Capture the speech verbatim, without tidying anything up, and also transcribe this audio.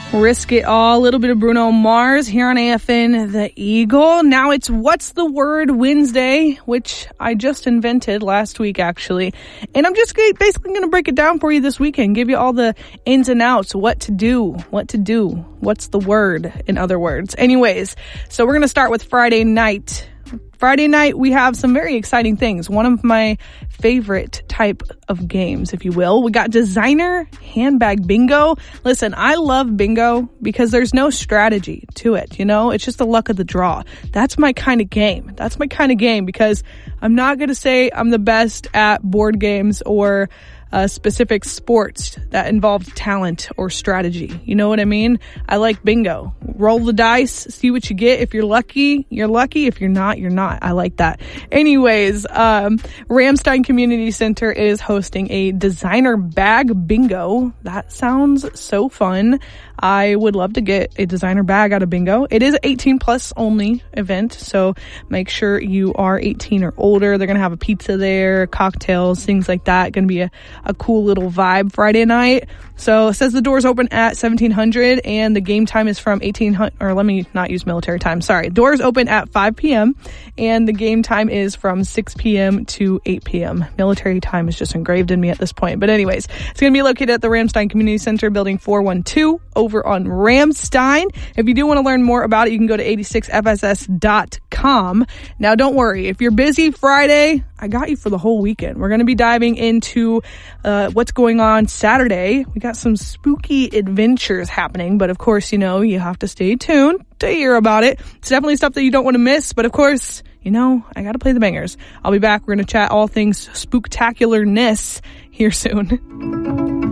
Risk It All, a little bit of Bruno Mars here on A F N The Eagle. Now it's What's the Word Wednesday, which I just invented last week, actually. And I'm just basically going to break it down for you this weekend, give you all the ins and outs, what to do, what to do, what's the word, in other words. Anyways, so we're going to start with Friday night. Friday night, we have some very exciting things. One of my favorite type of games, if you will. We got designer handbag bingo. Listen, I love bingo because there's no strategy to it, you know? It's just the luck of the draw. That's my kind of game. That's my kind of game because I'm not going to say I'm the best at board games or Uh, specific sports that involve talent or strategy. You know what I mean? I like bingo. Roll the dice, see what you get. If you're lucky, you're lucky. If you're not, you're not. I like that. Anyways, um, Ramstein Community Center is hosting a designer bag bingo. That sounds so fun. I would love to get a designer bag out of bingo. It is an eighteen plus only event, so make sure you are eighteen or older. They're going to have a pizza there, cocktails, things like that. Going to be a, a cool little vibe Friday night. So it says the doors open at seventeen hundred and the game time is from eighteen hundred, or let me not use military time. Sorry. Doors open at five p.m. and the game time is from six p.m. to eight p.m. Military time is just engraved in me at this point. But anyways, it's going to be located at the Ramstein Community Center, building four one two over on Ramstein. If you do want to learn more about it, you can go to eighty-six f s s dot com. Now, don't worry. If you're busy Friday, I got you for the whole weekend. We're going to be diving into uh, what's going on Saturday. We got some spooky adventures happening, but of course, you know, you have to stay tuned to hear about it. It's definitely stuff that you don't want to miss, but of course, you know, I got to play the bangers. I'll be back. We're going to chat all things spooktacularness here soon.